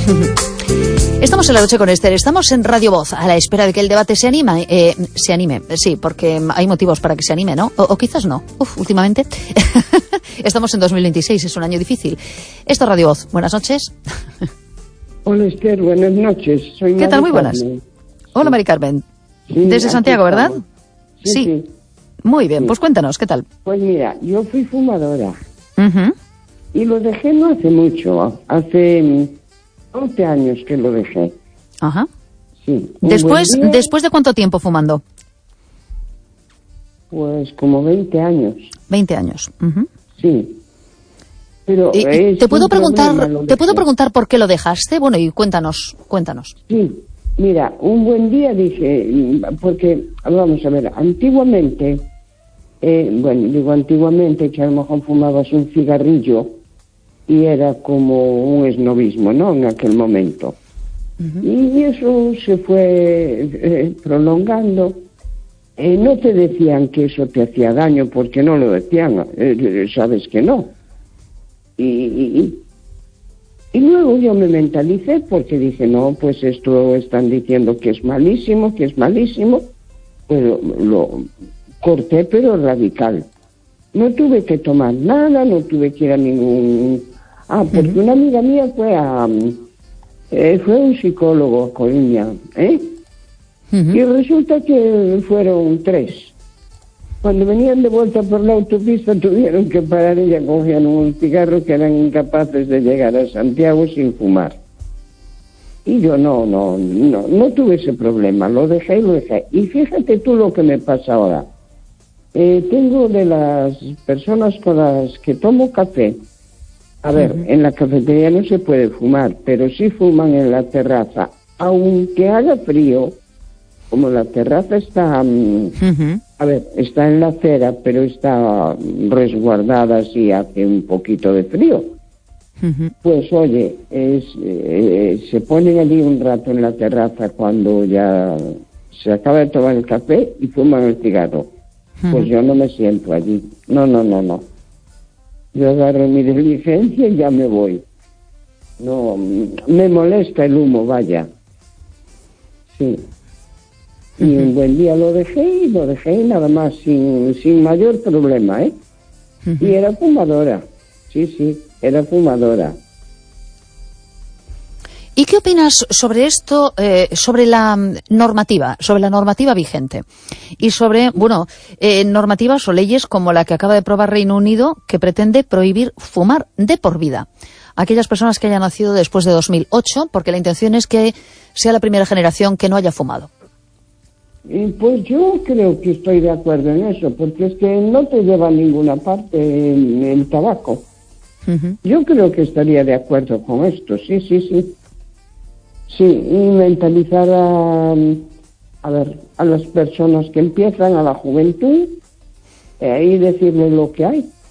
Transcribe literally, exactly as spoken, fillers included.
Estamos en La Noche con Esther, estamos en Radio Voz, a la espera de que el debate se anime, eh, se anime, sí, porque hay motivos para que se anime, ¿no? O, o quizás no, uf, últimamente. Estamos en dos mil veintiséis, es un año difícil. Esto es Radio Voz, buenas noches. Hola Esther, buenas noches. Soy ¿Qué tal? Muy buenas. Carmen. Hola Sí. Mari Carmen. Sí, Desde Santiago, ¿verdad? Sí, sí, sí. Muy bien, Sí. pues cuéntanos, ¿qué tal? Pues mira, yo fui fumadora Uh-huh. y lo dejé no hace mucho, hace once años que lo dejé. Ajá. Sí. Un Después, buen día, ¿Después de cuánto tiempo fumando? Pues como veinte años, veinte años. Uh-huh. sí. Pero Y- y es ¿Te puedo un preguntar, problema, lo te puedo dejé. preguntar por qué lo dejaste? Bueno, y cuéntanos, cuéntanos. Sí, mira, un buen día dije, porque, vamos a ver, antiguamente, eh, bueno, digo antiguamente, que a lo mejor fumabas un cigarrillo y era como un esnovismo, ¿no?, en aquel momento. Uh-huh. Y eso se fue eh, prolongando. Eh, no te decían que eso te hacía daño, porque no lo decían, eh, sabes que no. Y... y Y luego yo me mentalicé porque dije, no, pues esto están diciendo que es malísimo, que es malísimo, pero lo corté, pero radical. No tuve que tomar nada, no tuve que ir a ningún... Ah, porque uh-huh. una amiga mía fue a... Eh, fue un psicólogo a Coruña, ¿eh? Uh-huh. Y resulta que fueron tres. Cuando venían de vuelta por la autopista tuvieron que parar y ya cogían un cigarro, que eran incapaces de llegar a Santiago sin fumar. Y yo no, no, no, no tuve ese problema, lo dejé y lo dejé. Y fíjate tú lo que me pasa ahora. Eh, tengo de las personas con las que tomo café, a ver, uh-huh. en la cafetería no se puede fumar, pero sí fuman en la terraza, aunque haga frío, como la terraza está... Um, uh-huh. A ver, está en la acera, pero está resguardada si hace un poquito de frío. Uh-huh. Pues oye, es, eh, se ponen allí un rato en la terraza cuando ya se acaba de tomar el café y fuman el cigarro. Uh-huh. Pues yo no me siento allí. No, no, no, no. Yo agarro mi diligencia y ya me voy. No, me molesta el humo, vaya. Sí. Y un buen día lo dejé y lo dejé nada más, sin, sin mayor problema, ¿eh? Uh-huh. Y era fumadora, sí, sí, era fumadora. ¿Y qué opinas sobre esto, eh, sobre la normativa, sobre la normativa vigente? Y sobre, bueno, eh, normativas o leyes como la que acaba de aprobar Reino Unido, que pretende prohibir fumar de por vida a aquellas personas que hayan nacido después de dos mil ocho, porque la intención es que sea la primera generación que no haya fumado. Pues yo creo que estoy de acuerdo en eso, porque es que no te lleva a ninguna parte el, el tabaco. Uh-huh. Yo creo que estaría de acuerdo con esto, sí, sí, sí. Sí, y mentalizar a, a ver, a las personas que empiezan, a la juventud, eh, y decirles lo que hay.